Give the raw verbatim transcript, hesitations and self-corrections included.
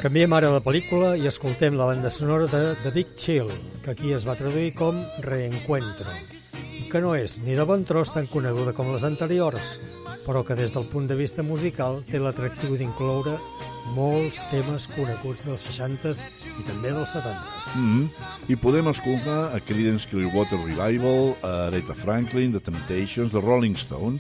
Canviem ara de pel·lícula i escoltem la banda sonora de The Big Chill, que aquí es va traduir com Reencuentro, que no és ni de bon tros tan coneguda com les anteriors, però que des del punt de vista musical té l'atractiu d'incloure molts temes coneguts dels seixantes i també dels setantes. Mm-hmm. I podem escoltar a Creedence Clearwater Revival, a Aretha Franklin, The Temptations, The Rolling Stones,